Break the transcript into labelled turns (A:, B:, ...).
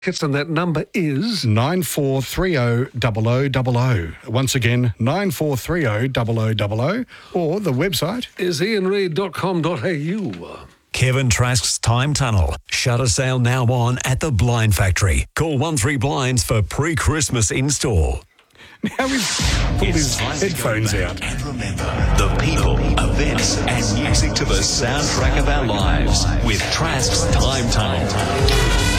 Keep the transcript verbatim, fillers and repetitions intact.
A: And that number is
B: nine four three oh double oh double oh. Once again, nine four three oh double oh double oh, or the website
A: is ian reid dot com dot a u.
C: Kevin Trask's Time Tunnel. Shutter sale now on at the Blind Factory. Call one three Blinds for pre-Christmas install.
B: Now he's pulled his headphones out.
D: And remember, the people, events, and music to the soundtrack of our lives with Trask's Time Tunnel.